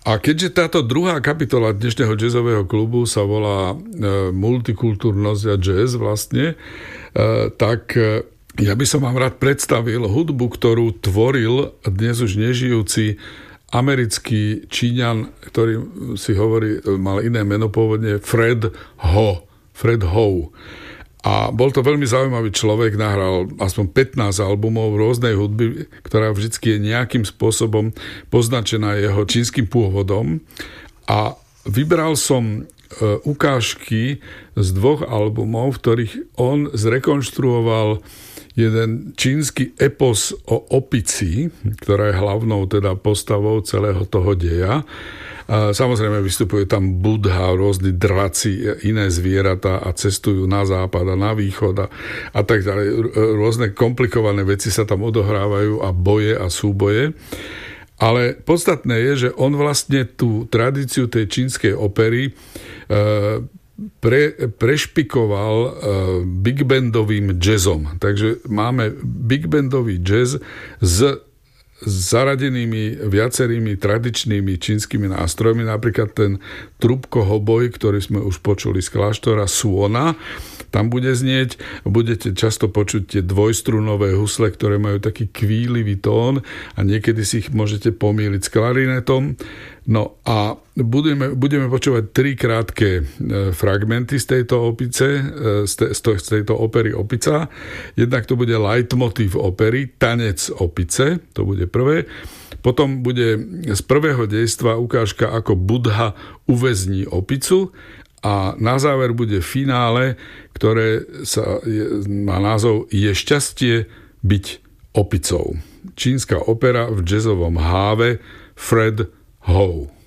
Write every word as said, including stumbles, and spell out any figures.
A keďže táto druhá kapitola dnešného jazzového klubu sa volá e, multikultúrnosť a jazz vlastne, e, tak e, ja by som vám rád predstavil hudbu, ktorú tvoril dnes už nežijúci americký Číňan, ktorý si hovorí, mal iné meno pôvodne, Fred Ho. Fred Ho. A bol to veľmi zaujímavý človek, nahral aspoň pätnásť albumov rôznej hudby, ktorá vždycky je nejakým spôsobom poznačená jeho čínskym pôvodom. A vybral som ukážky z dvoch albumov, v ktorých on zrekonštruoval jeden čínsky epos o opici, ktorá je hlavnou teda postavou celého toho deja. A samozrejme vystupuje tam Budha, rôzni draci, iné zvieratá a cestujú na západ a na východ a, a tak ďalej. Rôzne komplikované veci sa tam odohrávajú a boje a súboje. Ale podstatné je, že on vlastne tú tradíciu tej čínskej opery e, pre, prešpikoval e, big bandovým jazzom. Takže máme big bandový jazz s zaradenými viacerými tradičnými čínskymi nástrojmi, napríklad ten trúbko-hoboj, ktorý sme už počuli z kláštora Suona, tam bude znieť, budete často počuť tie dvojstrunové husle, ktoré majú taký kvílivý tón a niekedy si ich môžete pomýliť s klarinetom. No a budeme, budeme počúvať tri krátke fragmenty z tejto opice, z, te, z tejto opery Opica. Jednak to bude leitmotív opery, tanec opice, to bude prvé. Potom bude z prvého dejstva ukážka, ako Budha uväzní opicu a na záver bude finále, ktoré sa, je, má názov Je šťastie byť opicou. Čínska opera v jazzovom háve Fred Ho.